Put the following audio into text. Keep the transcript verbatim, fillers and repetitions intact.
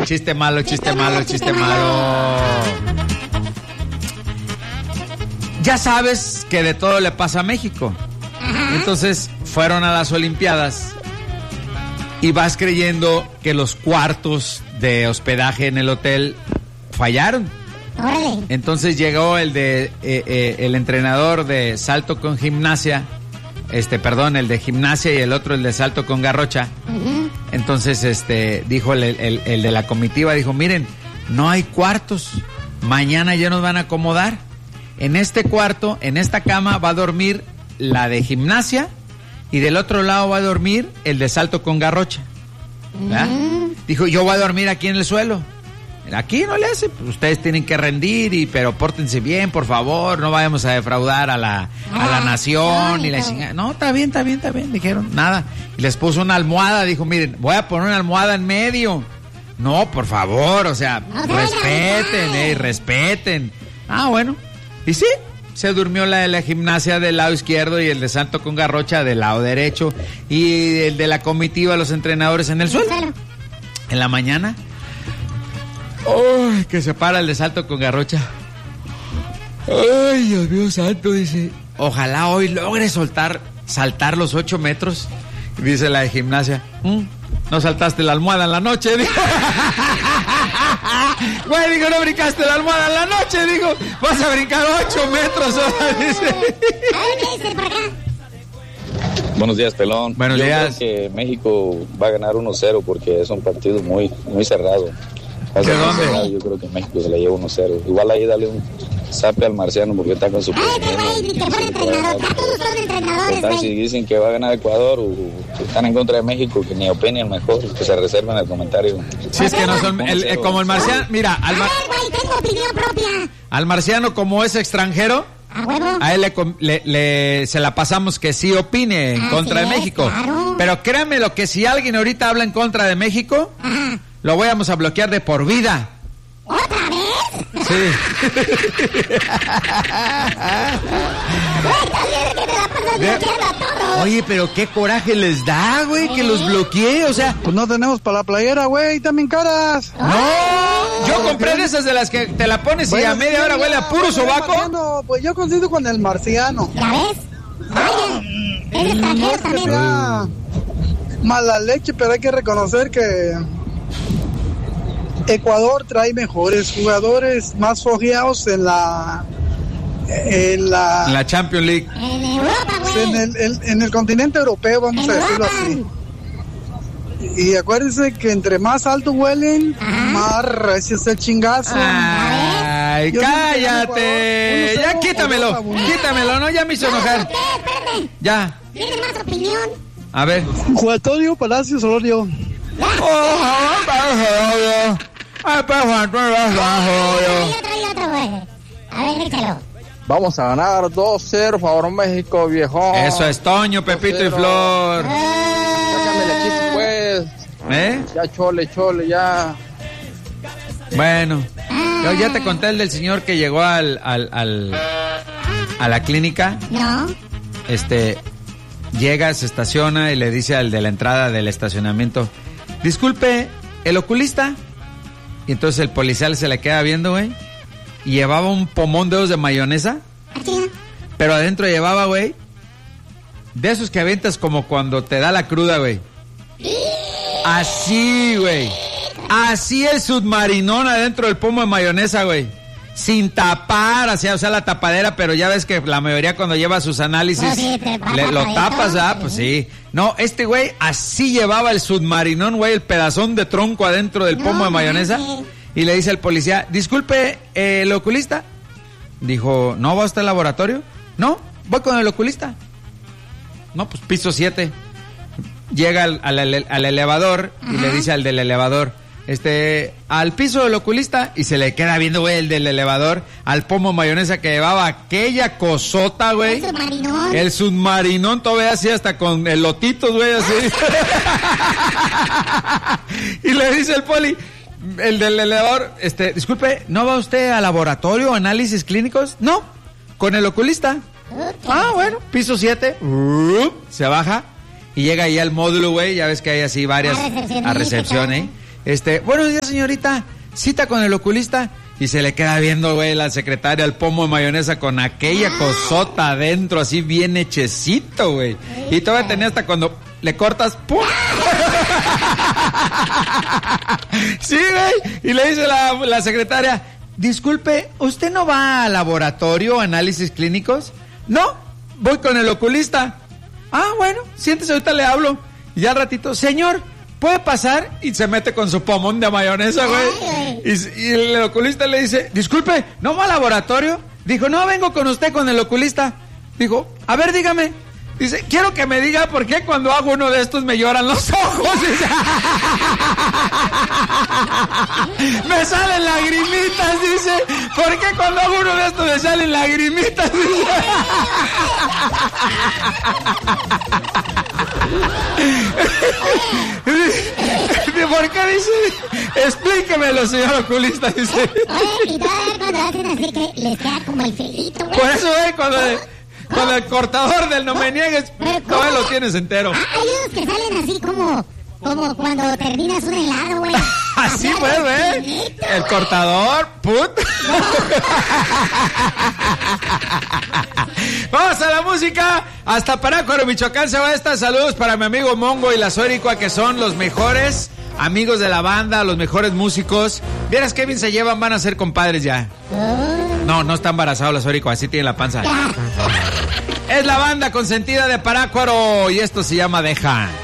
chiste malo, chiste malo, chiste malo. Ya sabes que de todo le pasa a México. Entonces fueron a las Olimpiadas y vas creyendo que los cuartos de hospedaje en el hotel fallaron. Entonces llegó el de eh, eh, el entrenador de salto con gimnasia, este, perdón, el de gimnasia y el otro el de salto con garrocha. Uh-huh. Entonces, este, dijo el, el, el de la comitiva, dijo, miren, no hay cuartos, mañana ya nos van a acomodar. En este cuarto, en esta cama va a dormir la de gimnasia y del otro lado va a dormir el de salto con garrocha. Uh-huh. Dijo, yo voy a dormir aquí en el suelo. Aquí no le hace, pues ustedes tienen que rendir, y pero pórtense bien, por favor, no vayamos a defraudar a la, a la nación y la chingada. No, está bien, está bien, está bien, dijeron, nada. Y les puso una almohada, dijo, miren, voy a poner una almohada en medio. No, por favor, o sea, respeten, eh, respeten. Ah, bueno. Y sí, se durmió la de la gimnasia del lado izquierdo y el de salto con garrocha del lado derecho y el de la comitiva, los entrenadores en el suelo. En la mañana, ¡ay! Que se para el de salto con garrocha. ¡Ay, Dios mío santo! Dice, ojalá hoy logre soltar, saltar los ocho metros. Dice la de gimnasia, ¿Mm? ¿no saltaste la almohada en la noche? Dijo. Güey, digo, no brincaste la almohada en la noche. Digo, vas a brincar ocho metros ahora, dice. Buenos días, Pelón. Buenos Yo días. creo que México va a ganar uno cero porque es un partido muy, muy cerrado. ¿De dónde? Cerrado, yo creo que México se la lleva uno cero. Igual ahí dale un zape al marciano porque está con su... Total, si dicen que va a ganar Ecuador o están en contra de México, que ni opinen mejor, que se reserven el comentario. Si es que no son... El, el, como el marciano... Mira, al, mar, al marciano, como es extranjero, a él le, le, le se la pasamos que sí opine en contra de México. Pero créanme lo que si alguien ahorita habla en contra de México, lo vamos a bloquear de por vida. ¿Otra vez? Sí. Oye, pero qué coraje les da, güey, que los bloquee, o sea... Pues no tenemos para la playera, güey, también caras. No, yo compré de esas de las que te la pones y a media hora huele a puro sobaco. Pues yo coincido con el marciano. ¿Ya ves? Vaya, es extranjero también. Sea mala leche, pero hay que reconocer que Ecuador trae mejores jugadores, más fogueados en la en la, en la Champions League, en Europa, güey, en el, en, en el continente europeo, vamos a decirlo así. Y acuérdense que entre más alto huelen, ajá, más recio es el chingazo. Ay, yo cállate, ya quítamelo, quítamelo, no, ya me hizo enojar. Espérate, espérate. Ya. ¿Tienes más opinión? A ver. Juan Antonio Palacios Osorio. Vamos a ganar dos cero, favor México, viejo. Eso es Toño, Pepito y Flor. Sácame el equipo, pues. ¿Eh? Ya chole, chole, ya. Bueno, yo ya te conté el del señor que llegó al, al, al a la clínica. No. Este, llega, se estaciona y le dice al de la entrada del estacionamiento, disculpe, ¿el oculista? Y entonces el policial se le queda viendo, güey, y llevaba un pomón de dedos de mayonesa, pero adentro llevaba, güey, de esos que avientas como cuando te da la cruda, güey. Así, güey. Así el submarinón adentro del pomo de mayonesa, güey. Sin tapar, o sea, o sea, la tapadera, pero ya ves que la mayoría cuando lleva sus análisis, oh, sí, le, lo tapas, ¿ah? Pues sí. No, este güey así llevaba el submarinón, güey, el pedazón de tronco adentro del pomo no, de mayonesa. Man. Y le dice al policía, disculpe, eh, ¿el oculista? Dijo, ¿no va usted al laboratorio? No, voy con el oculista. No, pues piso siete. Llega al, al, al elevador y le dice al del elevador, este, al piso del oculista, y se le queda viendo, güey, el del elevador, al pomo mayonesa que llevaba aquella cosota, güey. El submarinón. El submarinón, todavía así, hasta con elotitos, güey, así. Y le dice el poli, el del elevador, este, disculpe, ¿no va usted al laboratorio, análisis clínicos? No, con el oculista. Ah, bueno, piso siete, se baja y llega ahí al módulo, güey, ya ves que hay así varias, a recepción, ¿eh? Este, buenos días, señorita, cita con el oculista. Y se le queda viendo, güey, la secretaria el pomo de mayonesa con aquella cosota adentro, así bien hechecito, güey. Y todavía tenía hasta cuando le cortas, ¡pum! Sí, güey. Y le dice la, la secretaria, disculpe, ¿usted no va al laboratorio, análisis clínicos? No, voy con el oculista. Ah, bueno, siéntese, ahorita le hablo. Y ya al ratito, señor, ¿puede pasar? Y se mete con su pomón de mayonesa, güey. Y, y el oculista le dice, disculpe, ¿no va al laboratorio? Dijo, no, vengo con usted, con el oculista. Dijo, a ver, dígame. Dice, quiero que me diga por qué cuando hago uno de estos me lloran los ojos. Dice, me salen lagrimitas, dice. ¿Por qué cuando hago uno de estos me salen lagrimitas? Dice. ¿Por qué dice? Explíquemelo, señor oculista, dice. Oye, y todavía cuando hacen así que les queda como el filito, güey. Por eso, güey, cuando, cuando el cortador del no me niegues, todavía lo tienes entero. Ah, hay unos que salen así como, como cuando terminas un helado, güey. Así pues, güey. El cortador, put. Vamos a la música. Hasta Parácuaro, Michoacán se va esta. Saludos para mi amigo Mongo y la Zoricua, que son los mejores amigos de la banda, los mejores músicos. Vieras qué bien se llevan, van a ser compadres ya. No, no está embarazado la Zoricua, así tiene la panza. Es la banda consentida de Parácuaro y esto se llama Deja.